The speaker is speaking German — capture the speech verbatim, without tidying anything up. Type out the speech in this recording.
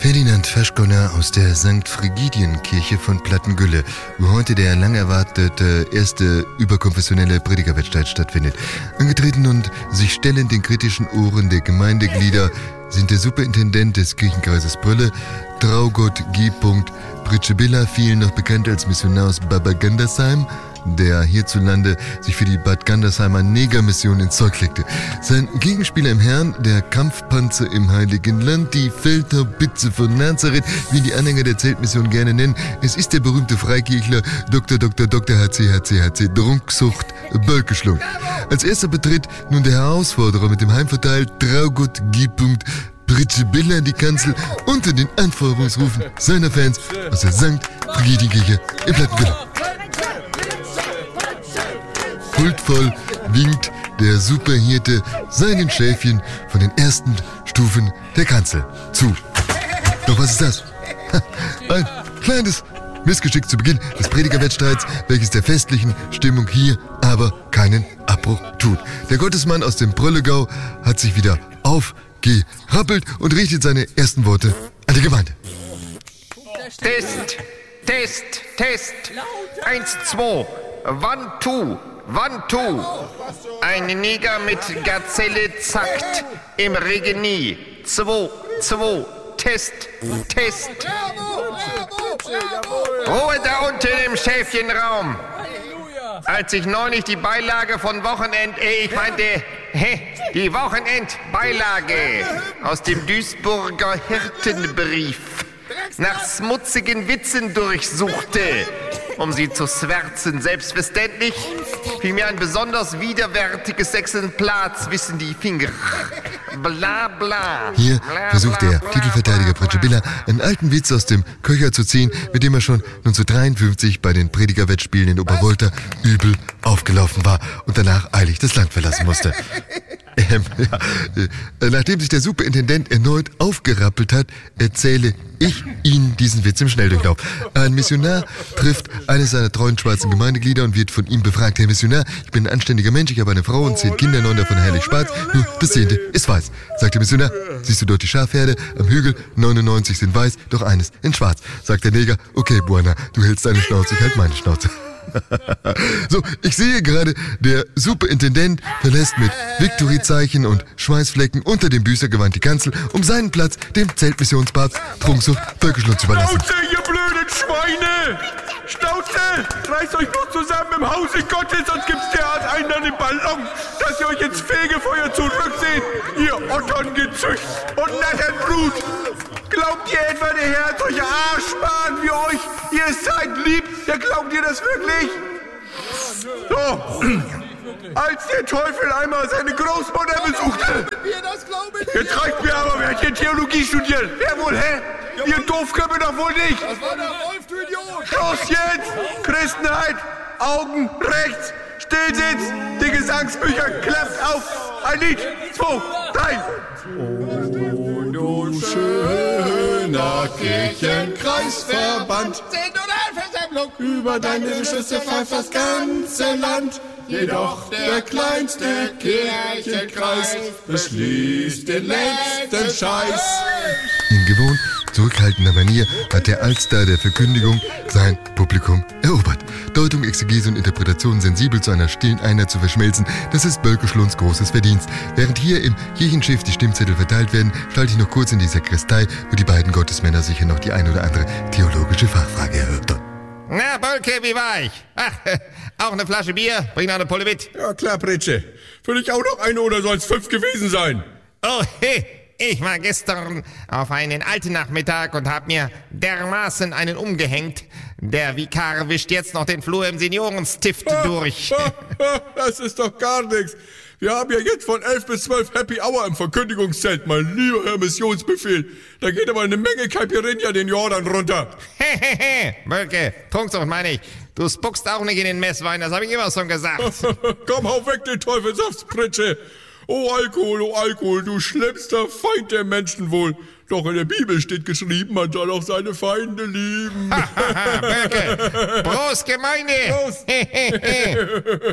Ferdinand Feschkoner aus der Sankt Frigidien-Kirche von Plattengülle, wo heute der lang erwartete erste überkonfessionelle Predigerwettstreit stattfindet. Angetreten und sich stellend den kritischen Ohren der Gemeindeglieder sind der Superintendent des Kirchenkreises Brülle, Traugott G. Pritschebilla, vielen noch bekannt als Missionar aus Bad Gandersheim, der hierzulande sich für die Bad Gandersheimer Negermission ins Zeug legte. Sein Gegenspieler im Herrn, der Kampfpanzer im Heiligen Land, die Feldhaubitze von Nazareth, wie die Anhänger der Zeltmission gerne nennen. Es ist der berühmte Freikirchler Doktor Doktor Doktor H C H C H C Drunksucht Bölkeschlung. Als erster betritt nun der Herausforderer mit dem Heimvorteil Traugott G. Pritschebilla die Kanzel unter den Anfeuerungsrufen seiner Fans aus der Sankt Frigidienkirche in Plattengülle. Huldvoll winkt der Superhirte seinen Schäfchen von den ersten Stufen der Kanzel zu. Doch was ist das? Ein kleines Missgeschick zu Beginn des Predigerwettstreits, welches der festlichen Stimmung hier aber keinen Abbruch tut. Der Gottesmann aus dem Bröllegau hat sich wieder aufgerappelt und richtet seine ersten Worte an die Gemeinde. Test, Test, Test. Eins, zwei. One, two. One, two. Ein Neger mit Gazelle zackt im Regenie. Zwei, zwei. Test, Test. Ruhe da unten im Schäfchenraum. Als ich neulich die Beilage von Wochenend, äh, ich meinte, hä, die Wochenendbeilage aus dem Duisburger Hirtenbrief nach schmutzigen Witzen durchsuchte, um sie zu schwärzen. Selbstverständlich fiel mir ein besonders widerwärtiges Exemplar zwischen die Finger. Bla bla. Hier bla, versucht bla, der bla, Titelverteidiger Pritschebilla einen alten Witz aus dem Köcher zu ziehen, mit dem er schon neunzehnhundertdreiundfünfzig bei den Predigerwettspielen in Obervolta übel aufgelaufen war und danach eilig das Land verlassen musste. Ähm, ja, äh, nachdem sich der Superintendent erneut aufgerappelt hat, erzähle ich Ihnen diesen Witz im Schnelldurchlauf. Ein Missionar trifft eines seiner treuen schwarzen Gemeindeglieder und wird von ihm befragt: Herr Missionar, ich bin ein anständiger Mensch, ich habe eine Frau und zehn Kinder, neun davon herrlich schwarz, nur das zehnte ist weiß. Sagt der Missionar: Siehst du dort die Schafherde am Hügel? neunundneunzig sind weiß, doch eines in schwarz. Sagt der Neger: Okay, Buana, du hältst deine Schnauze, ich halt meine Schnauze. So, ich sehe gerade, der Superintendent verlässt mit Victory-Zeichen und Schweißflecken unter dem Büßergewand die Kanzel, um seinen Platz dem Zeltmissionspapst Trunksucht Bölkeschlund zu überlassen. Schnauze, ihr blöden Schweine! Schnauze! Reißt euch bloß zusammen im Hause Gottes, sonst gibt's derart einen an den Ballon, dass ihr euch ins Fegefeuer zurückseht, ihr Otterngezücht und Natternbrut! Glaubt ihr etwa, der Herr hat solche Arschbahn wie euch? Ihr seid lieb? Ja, glaubt ihr das wirklich? So, als der Teufel einmal seine Großmutter besuchte. Jetzt reicht mir aber, wer hat hier Theologie studiert? Wer wohl, hä? Ihr Doofköpfe doch wohl nicht. Das war der Wolf, du Idiot. Schluss jetzt! Christenheit, Augen rechts, Stillsitz, die Gesangsbücher klappt auf. Ein Lied, zwei, drei. Oh, du schöner Kirchenkreisverband, Synodalversammlung, über deine Beschlüsse pfeift das ganze Land. Jedoch der kleinste Kirchenkreis beschließt den letzten Scheiß. In gewohnt zurückhaltender Manier hat der Allstar der Verkündigung sein Publikum erobert. Deutung, Exegese und Interpretation sensibel zu einer stillen Einheit zu verschmelzen, das ist Bölkeschlunds großes Verdienst. Während hier im Kirchenschiff die Stimmzettel verteilt werden, schalte ich noch kurz in die Sakristei, wo die beiden Gottesmänner sicher noch die ein oder andere theologische Fachfrage erörtern. Na, Bolke, wie war ich? Ach, auch eine Flasche Bier? Bring noch eine Pulle mit. Ja, klar, Pritsche. Für dich auch noch eine oder soll es fünf gewesen sein? Oh, hey, ich war gestern auf einen alten Nachmittag und hab mir dermaßen einen umgehängt. Der Vikar wischt jetzt noch den Flur im Seniorenstift durch. Das ist doch gar nichts. Wir haben ja jetzt von elf bis zwölf Happy Hour im Verkündigungszelt, mein lieber Herr Missionsbefehl. Da geht aber eine Menge Caipirinha den Jordan runter. Hehehe, Bölke, Trunksucht meine ich. Du spuckst auch nicht in den Messwein, das habe ich immer schon gesagt. Komm, hau weg den Teufelsaftspritsche. Oh Alkohol, oh Alkohol, du schlimmster Feind der Menschen wohl. Doch in der Bibel steht geschrieben, man soll auch seine Feinde lieben. Bölke, Prost, Gemeinde. Prost.